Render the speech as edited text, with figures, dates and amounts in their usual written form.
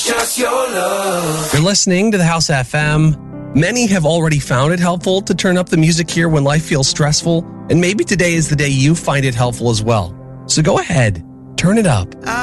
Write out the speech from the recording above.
Just your love. You're listening to the House FM. Many have already found it helpful to turn up the music here when life feels stressful, and maybe today is the day you find it helpful as well. So go ahead, turn it up.